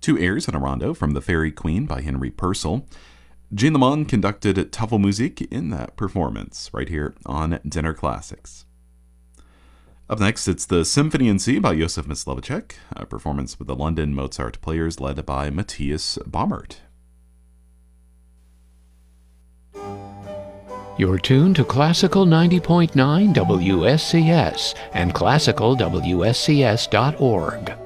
Two airs and a rondo from The Fairy Queen by Henry Purcell. Gene Lemon conducted Tafelmusik in that performance, right here on Dinner Classics. Up next, it's the Symphony in C by Josef Myslivacek, a performance with the London Mozart Players led by Matthias Baumert. You're tuned to Classical 90.9 WSCS and classicalwscs.org.